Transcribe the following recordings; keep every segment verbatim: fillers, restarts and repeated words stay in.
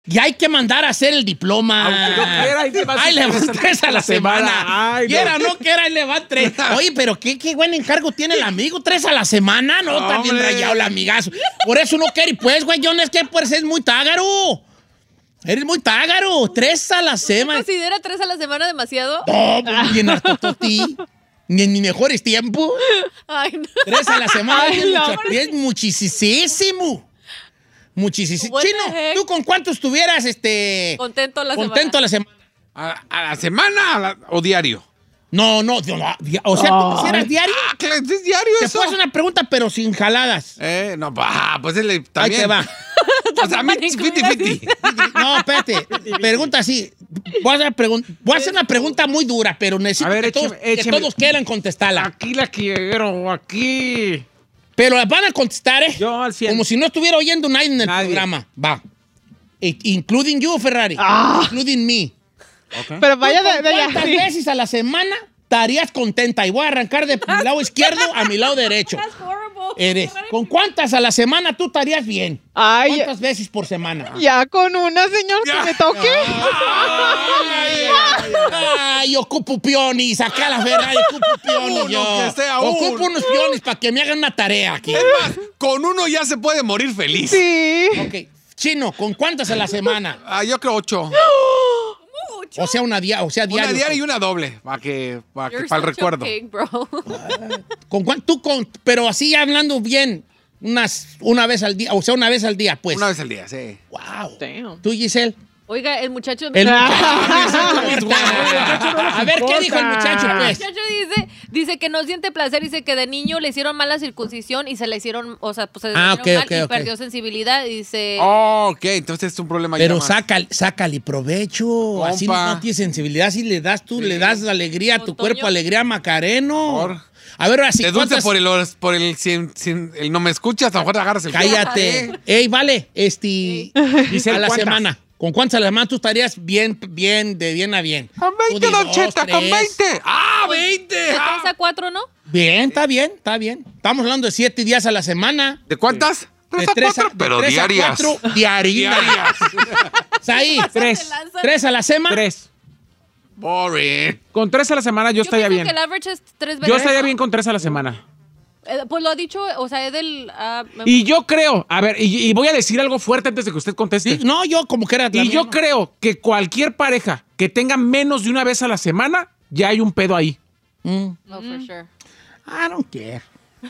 Y hay que mandar a hacer el diploma. Aunque no quiera, ahí le van Ay, le van tres tres a la semana. Ay, no. Quiera o no quiera, ahí le van tres. Oye, pero qué, qué buen encargo tiene el amigo. ¿Tres a la semana? No, está bien rayado el amigazo. Por eso no quiere. Pues, güey, yo no es que pues, es muy tágaro. Eres muy tágaro. Tres a la semana. ¿Considera tres a la semana demasiado? No, pues, bien harto toti. Ni en mis mejores tiempos. Ay, no. Tres a la semana Ay, es, no, mucha- es muchísimo. Muchísimo. What the Chino, heck? ¿tú con cuánto estuvieras este, Contento la contento a la semana? ¿A, a la semana a la- o diario? No, no, no, no, di- o sea, ¿tú quisieras diario? Ah, ¿qué es diario Te eso? puedo hacer una pregunta, pero sin jaladas. Eh, no, bah, pues él también. Ahí te va. O sea, a mí, fiti, fiti. No, espérate. Pregunta así. Voy a, hacer pregun- voy a hacer una pregunta muy dura, pero necesito A ver, que, todos, écheme, que écheme. todos quieran contestarla. Aquí la quiero, aquí. Pero las van a contestar, ¿eh? Yo al cien. Como si no estuviera oyendo nadie en el Nadie. programa. Va. I- including you, Ferrari. Ah. Including me. Pero vaya de, ¿Con de allá. ¿Cuántas veces a la semana estarías contenta? Y voy a arrancar de mi lado izquierdo a mi lado derecho. That's horrible. Eres. ¿Con cuántas a la semana tú estarías bien? Ay, ¿Cuántas veces por semana? ya con una, señor, que me toque. Ay, ay, ay, ocupo pionis, acá la Ferrari, ocupo pionis Uno yo. que sea Ocupo uno. unos pionis para que me hagan una tarea aquí. Es más, con uno ya se puede morir feliz. Sí. Ok. Chino, ¿con cuántas a la semana? Ah, yo creo ocho. O sea, una dia o sea, diario. Una diaria y una doble, para que, para que, You're para el such a recuerdo. pig, bro. ¿Con cuán- tú con, pero así hablando bien, unas, una vez al día, o sea, una vez al día, pues. Una vez al día, sí. Wow. Damn. ¿Tú, Giselle? Oiga, el muchacho... El Ah. muchacho. A ver, ¿qué dijo el muchacho, El pues? muchacho dice, dice que no siente placer, dice que de niño le hicieron mal la circuncisión y se le hicieron, o sea, pues se le Ah, hicieron ok, mal ok, y ok. perdió sensibilidad. Dice, Oh, ok, entonces es un problema ya Pero más. sácale, sácale provecho. Así no, Compa. no tienes sensibilidad. Si le das tú, le das alegría a tu Otoño. cuerpo, alegría a Macareno. Por- A ver, ahora sí. Te dulce ¿cuántas- por el, por el, sin- sin- el no me escuchas, a lo mejor te agarras el Cállate. Ey, vale, este, Giselle, a la ¿cuántas? semana. ¿Con cuántas a la semana tú estarías bien, bien, de bien a bien? Con Tú veinte, di Don dos, Cheta, con tres. veinte. ¡Ah, veinte! de Ah. tres a cuatro, ¿no? Bien, está bien, está bien. Estamos hablando de siete días a la semana. ¿De cuántas? De Tres a tres cuatro, de pero tres a diarias. cuatro diarias. Diarias. Ahí, Tres. tres. Tres a la semana. Tres. Boring. Con tres a la semana yo, Yo estaría pienso bien. que el average es tres veces. Yo estaría bien con tres a la semana. Eh, pues lo ha dicho, o sea, es del... ah, Y yo creo, a ver, y, y voy a decir algo fuerte antes de que usted conteste. Sí, no, yo como que era. Y yo creo que cualquier pareja que tenga menos de una vez a la semana, ya hay un pedo ahí. Mm, No, for sure. I don't care.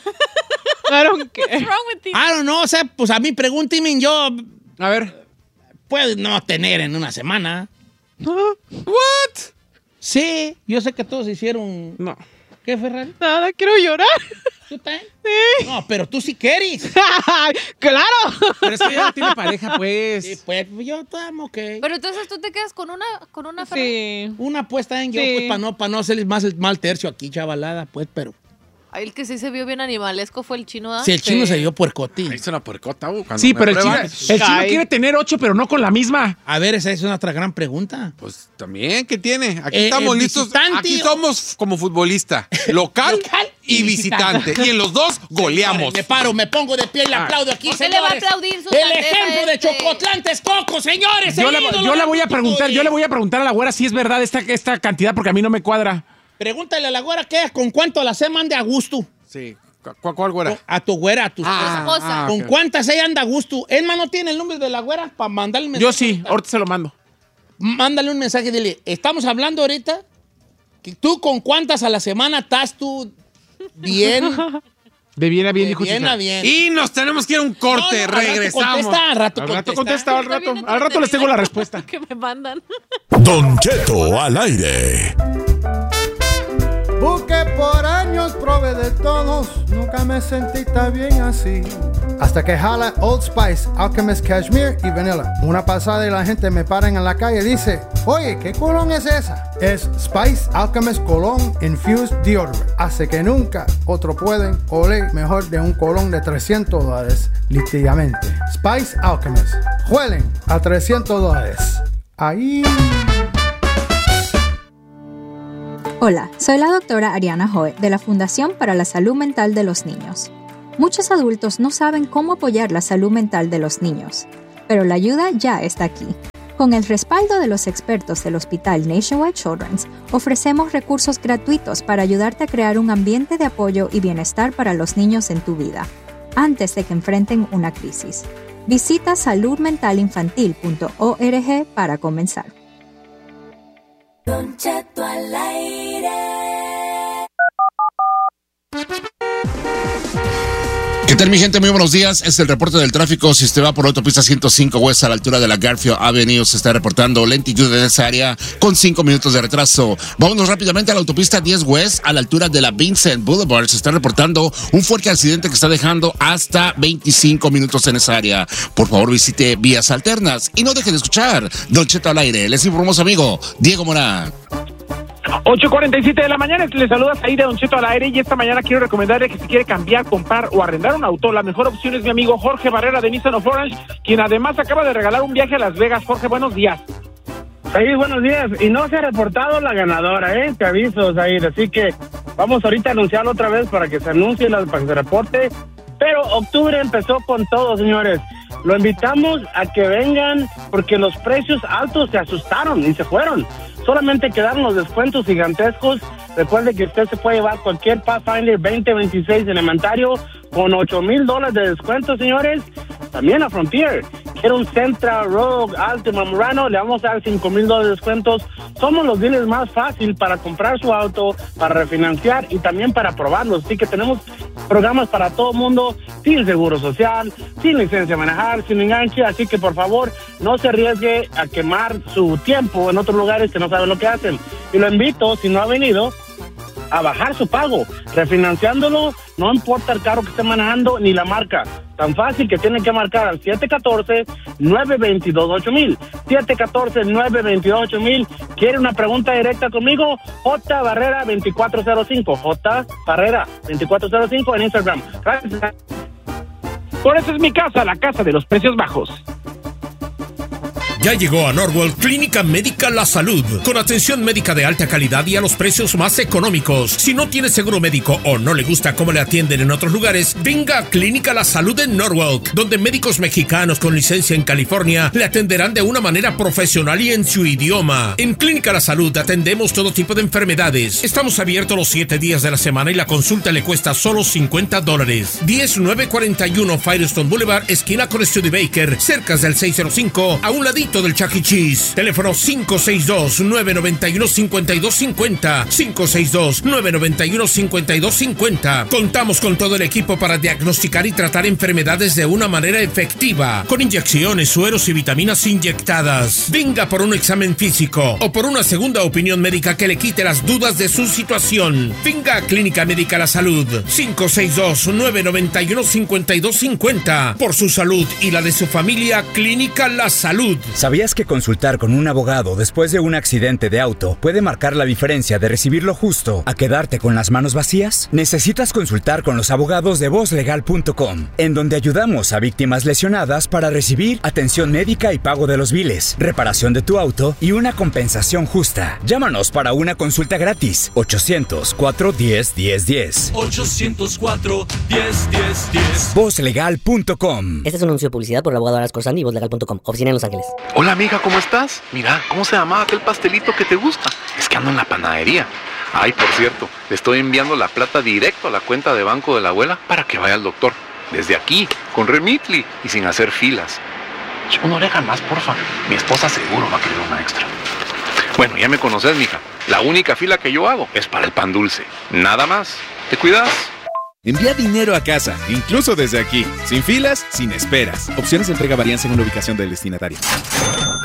I don't care. What's wrong with you? I don't know, o sea, pues a mí pregúnteme, yo A ver. puedo no tener en una semana. What? Sí, yo sé que todos hicieron. No. ¿Qué, Ferrari? Nada, quiero llorar. ¿Tú también? Sí. No, pero tú sí quieres. ¡Claro! Pero es que ya no tiene pareja, pues. Sí, pues yo estamos ok. Pero entonces tú te quedas con una, con una Ferrari? Sí. Una apuesta en yo, Sí. pues para no, para no hacerles más el mal tercio aquí, chavalada, pues, pero. Ay, el que sí se vio bien animalesco fue el chino, ¿ah? Si el chino se dio puercoti. Es una puercota, uh, cuando Sí, me pero el chino, prueban, el chino Ay. quiere tener ocho, pero no con la misma. A ver, esa es una otra gran pregunta. Pues también, ¿qué tiene? Aquí Eh, estamos eh, listos. visitante Aquí o- somos como futbolista. Local, Local y y visitante. visitante. Y en los dos goleamos. Me paro, me pongo de pie y le Ah. aplaudo aquí, ¿Por qué le va a señores. aplaudir su El grandeza ejemplo de este? Chocotlán, Texcoco, señores. Yo el le, ídolo yo le del voy a preguntar, Tututuy. yo le voy a preguntar a la güera si es verdad esta, esta cantidad, porque a mí no me cuadra. Pregúntale a la güera qué, con cuánto la semana anda a gusto. Sí. ¿Cuál, cuál güera? A tu güera, a tu Ah, esposa. ah, ¿Con ok. cuántas ella anda a gusto? Emma no tiene el número de la güera para mandarle un mensaje. Yo sí, ahorita se lo mando. Mándale un mensaje, dile, estamos hablando ahorita que tú con cuántas a la semana estás tú bien, De bien a bien, de dijo bien César. a bien. Y nos tenemos que ir a un corte. No, no, al rato Regresamos. contesta, al rato Al rato contesta. contesta, al Está rato. bien Al rato les tengo la respuesta. Que me mandan. Don Cheto al aire. Busqué por años, probé de todos, nunca me sentí tan bien así. Hasta que jala Old Spice, Alchemist Cashmere y Vanilla. Una pasada y la gente me para en la calle y dice, oye, ¿qué colón es esa? Es Spice Alchemist Cologne Infused Deodorant. Hace que nunca otro pueden oler mejor de un colón de trescientos dólares, literalmente. Spice Alchemist. Huelen a trescientos dólares. Ahí... Hola, soy la doctora Ariana Joe de la Fundación para la Salud Mental de los Niños. Muchos adultos no saben cómo apoyar la salud mental de los niños, pero la ayuda ya está aquí. Con el respaldo de los expertos del Hospital Nationwide Children's, ofrecemos recursos gratuitos para ayudarte a crear un ambiente de apoyo y bienestar para los niños en tu vida, antes de que enfrenten una crisis. Visita salud mental infantil punto org para comenzar. Don Cheto al aire. ¿Qué tal, mi gente? Muy buenos días. Este es el reporte del tráfico. Si usted va por la autopista ciento cinco West a la altura de la Garfield Avenue, se está reportando lentitud en esa área con cinco minutos de retraso. Vámonos rápidamente a la autopista diez West a la altura de la Vincent Boulevard. Se está reportando un fuerte accidente que está dejando hasta veinticinco minutos en esa área. Por favor, visite vías alternas y no deje de escuchar Don Cheto al aire. Les informó su amigo Diego Morán. ocho cuarenta y siete de la mañana, les saluda ahí de Don Cheto al aire, y esta mañana quiero recomendarle que si quiere cambiar, comprar o arrendar un auto, la mejor opción es mi amigo Jorge Barrera de Nissan of Orange, quien además acaba de regalar un viaje a Las Vegas. Jorge, buenos días. Sí, buenos días. Y no se ha reportado la ganadora, ¿eh? Te aviso, Zahir. Así que vamos ahorita a anunciarlo otra vez para que se anuncie, para que se reporte. Pero octubre empezó con todo, señores. Lo invitamos a que vengan porque los precios altos se asustaron y se fueron. Solamente quedaron los descuentos gigantescos. Recuerde que usted se puede llevar cualquier Pathfinder veinte veintiséis elementario con ocho mil dólares de descuento, señores. También a Frontier. Quiero un Sentra, Rogue, Altima, Murano, le vamos a dar cinco mil dólares de descuentos. Somos los dealers más fácil para comprar su auto, para refinanciar y también para probarlos. Así que tenemos programas para todo el mundo, sin seguro social, sin licencia de manejar, sin enganche. Así que por favor, no se arriesgue a quemar su tiempo en otros lugares que no saben lo que hacen. Y lo invito, si no ha venido, a bajar su pago, refinanciándolo, no importa el carro que esté manejando ni la marca. Tan fácil que tienen que marcar al siete uno cuatro, nueve dos dos, ocho mil. siete uno cuatro, nueve dos dos, ocho mil. ¿Quiere una pregunta directa conmigo? J Barrera veinticuatro cero cinco. J Barrera veinticuatro cero cinco en Instagram. Gracias. Por eso es mi casa, la casa de los precios bajos. Ya llegó a Norwell Clínica Médica La Salud, con atención médica de alta calidad y a los precios más económicos. Si no tiene seguro médico o no le gusta cómo le atienden en otros lugares, venga a Clínica La Salud en Norwalk, donde médicos mexicanos con licencia en California le atenderán de una manera profesional y en su idioma. En Clínica La Salud atendemos todo tipo de enfermedades. Estamos abiertos los siete días de la semana y la consulta le cuesta solo cincuenta dólares. diez nueve cuarenta y uno Firestone Boulevard, esquina con Studebaker, cerca del seiscientos cinco, a un ladito del Chuck E. Cheese. Teléfono cinco seis dos, nueve nueve uno, cinco dos cinco cero. cinco seis dos, nueve nueve uno, cinco dos cinco cero. Contamos con todo el equipo para diagnosticar y tratar enfermedades de una manera efectiva, con inyecciones, sueros y vitaminas inyectadas. Venga por un examen físico o por una segunda opinión médica que le quite las dudas de su situación. Venga a Clínica Médica La Salud. cinco seis dos, nueve nueve uno, cinco dos cinco cero. Por su salud y la de su familia, Clínica La Salud. ¿Sabías que consultar con un abogado después de un accidente de auto puede marcar la diferencia de recibir lo justo a quedarte con las manos vacías? Necesitas consultar con los abogados de voz legal punto com, en donde ayudamos a víctimas lesionadas para recibir atención médica y pago de los biles, reparación de tu auto y una compensación justa. Llámanos para una consulta gratis. ochocientos cuatro, diez, diez, diez. ochocientos cuatro, diez, diez, diez. voz legal punto com. Este es un anuncio de publicidad por el abogado Aras Corsani y voz legal punto com. Oficina en Los Ángeles. Hola amiga, ¿cómo estás? Mira, ¿cómo se llamaba aquel pastelito que te gusta? Es que ando en la panadería. Ay, por cierto, le estoy enviando la plata directo a la cuenta de banco de la abuela para que vaya al doctor. Desde aquí, con Remitly y sin hacer filas. Una oreja más, porfa. Mi esposa seguro va a querer una extra. Bueno, ya me conoces, mija. La única fila que yo hago es para el pan dulce. Nada más. ¿Te cuidas? Envía dinero a casa, incluso desde aquí. Sin filas, sin esperas. Opciones de entrega varían según la ubicación del destinatario.